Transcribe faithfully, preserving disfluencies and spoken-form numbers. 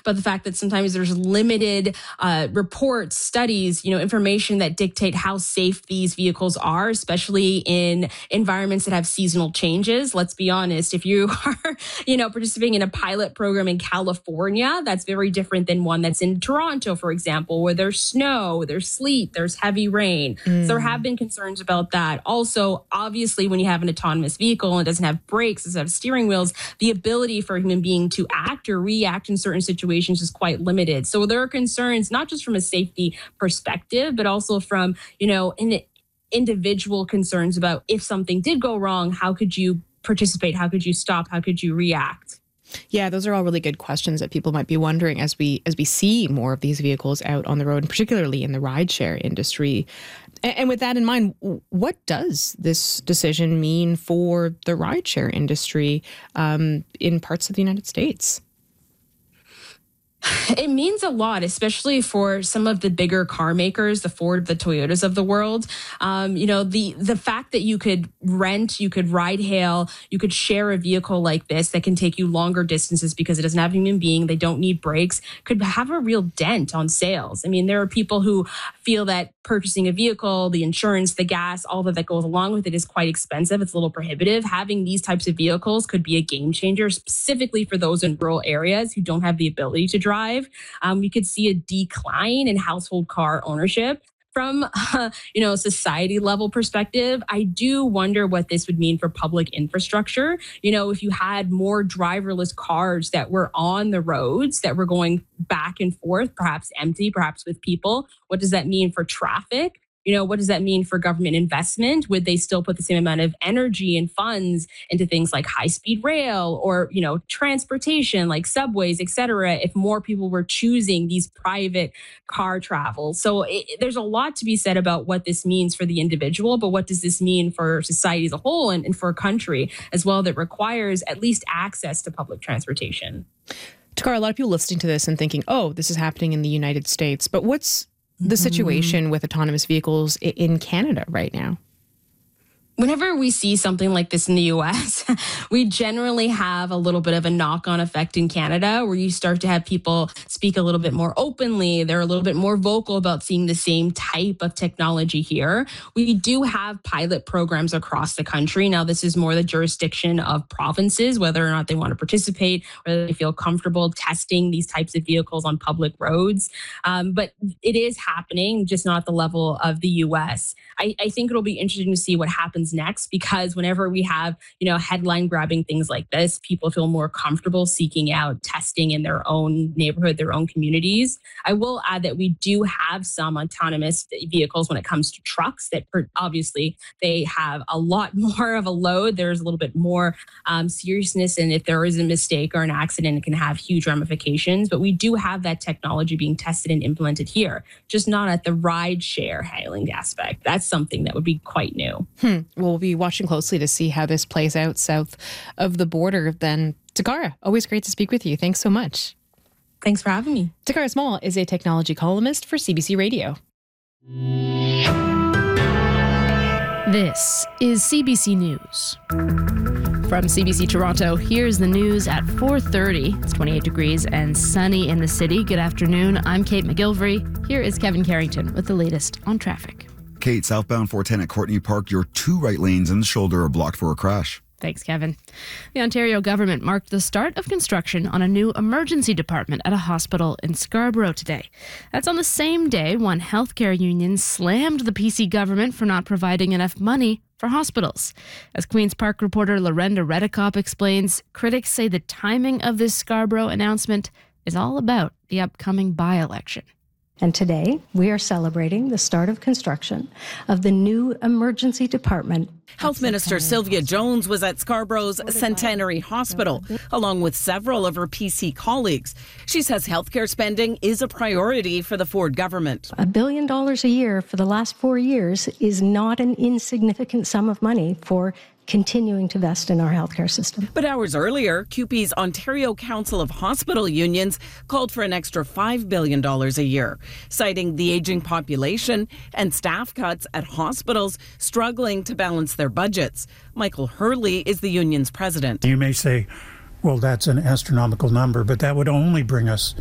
about the fact that sometimes there's limited uh, reports, studies, you know, information that dictate how safe these vehicles are, especially in environments that have seasonal changes. Let's be honest, if you are, you know, participating in a pilot program in California, that's very different than one that's in Toronto, for example, where there's snow, there's sleet, there's heavy rain. Mm. So there have been concerns about that. Also, obviously, when you have an autonomous vehicle and it doesn't have brakes, it doesn't have steering wheels, the ability for a human being to act or react in certain situations is quite limited. So there are concerns, not just from a safety perspective, but also from, you know, an individual concerns about if something did go wrong, how could you participate? How could you stop? How could you react? Yeah, those are all really good questions that people might be wondering as we as we see more of these vehicles out on the road, and particularly in the rideshare industry. And, and with that in mind, what does this decision mean for the rideshare industry um, in parts of the United States? It means a lot, especially for some of the bigger car makers, the Ford, the Toyotas of the world. Um, you know, the the fact that you could rent, you could ride hail, you could share a vehicle like this that can take you longer distances because it doesn't have a human being, they don't need brakes, could have a real dent on sales. I mean, there are people who feel that purchasing a vehicle, the insurance, the gas, all that that goes along with it is quite expensive. It's a little prohibitive. Having these types of vehicles could be a game changer, specifically for those in rural areas who don't have the ability to drive. Um, we could see a decline in household car ownership. From, uh, you know, society level perspective, I do wonder what this would mean for public infrastructure. You know, if you had more driverless cars that were on the roads, that were going back and forth, perhaps empty, perhaps with people, what does that mean for traffic? You know, what does that mean for government investment? Would they still put the same amount of energy and funds into things like high-speed rail or, you know, transportation like subways, et cetera, if more people were choosing these private car travel? So it, there's a lot to be said about what this means for the individual, but what does this mean for society as a whole and, and for a country as well that requires at least access to public transportation? Takara, a lot of people listening to this and thinking, oh, this is happening in the United States, but what's the situation with autonomous vehicles in Canada right now? Whenever we see something like this in the U S, we generally have a little bit of a knock-on effect in Canada where you start to have people speak a little bit more openly. They're a little bit more vocal about seeing the same type of technology here. We do have pilot programs across the country. Now, this is more the jurisdiction of provinces, whether or not they want to participate, whether they feel comfortable testing these types of vehicles on public roads. Um, but it is happening, just not at the level of the U S. I, I think it'll be interesting to see what happens next, because whenever we have, you know, headline grabbing things like this, people feel more comfortable seeking out testing in their own neighborhood, their own communities. I will add that we do have some autonomous vehicles when it comes to trucks that obviously they have a lot more of a load. There's a little bit more um, seriousness. And if there is a mistake or an accident, it can have huge ramifications. But we do have that technology being tested and implemented here, just not at the ride share hailing aspect. That's something that would be quite new. Hmm. We'll be watching closely to see how this plays out south of the border. Then, Takara, always great to speak with you. Thanks so much. Thanks for having me. Takara Small is a technology columnist for C B C Radio. This is C B C News. From C B C Toronto, here's the news at four thirty. It's twenty-eight degrees and sunny in the city. Good afternoon. I'm Kate McGilvery. Here is Kevin Carrington with the latest on traffic. Kate, southbound four ten at Courtney Park, your two right lanes in the shoulder are blocked for a crash. Thanks, Kevin. The Ontario government marked the start of construction on a new emergency department at a hospital in Scarborough today. That's on the same day one healthcare union slammed the P C government for not providing enough money for hospitals. As Queen's Park reporter Lorenda Redekop explains, critics say the timing of this Scarborough announcement is all about the upcoming by-election. And today, we are celebrating the start of construction of the new emergency department. Health Minister Sylvia Jones was at Scarborough's Centenary Hospital, along with several of her P C colleagues. She says healthcare spending is a priority for the Ford government. A billion dollars a year for the last four years is not an insignificant sum of money for continuing to invest in our healthcare system. But hours earlier, C U P E's Ontario Council of Hospital Unions called for an extra five billion dollars a year, citing the aging population and staff cuts at hospitals struggling to balance their budgets. Michael Hurley is the union's president. You may say, well, that's an astronomical number, but that would only bring us